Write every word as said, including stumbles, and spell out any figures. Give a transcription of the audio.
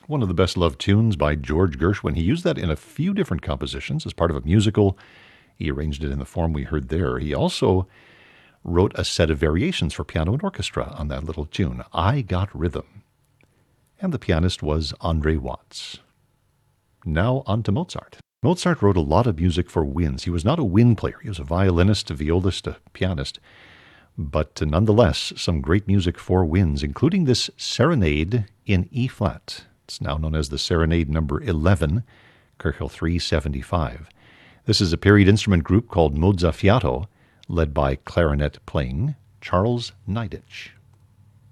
one of the best-loved tunes by George Gershwin. He used that in a few different compositions as part of a musical. He arranged it in the form we heard there. He also wrote a set of variations for piano and orchestra on that little tune, I Got Rhythm. And the pianist was Andre Watts. Now on to Mozart. Mozart wrote a lot of music for winds. He was not a wind player. He was a violinist, a violist, a pianist. But nonetheless, some great music for winds, including this serenade in E-flat. It's now known as the Serenade number eleven, Köchel three seventy-five. This is a period instrument group called Mozzafiato, led by clarinet playing Charles Neidich.